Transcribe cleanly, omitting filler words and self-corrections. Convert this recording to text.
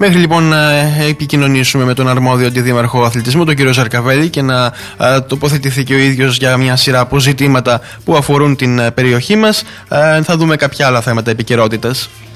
Μέχρι λοιπόν να επικοινωνήσουμε με τον αρμόδιο αντιδήμαρχο αθλητισμού, τον κύριο Ζαρκαβέλη, και να τοποθετηθεί και ο ίδιος για μια σειρά από ζητήματα που αφορούν την περιοχή μας, θα δούμε κάποια άλλα θέματα επικαιρότητας.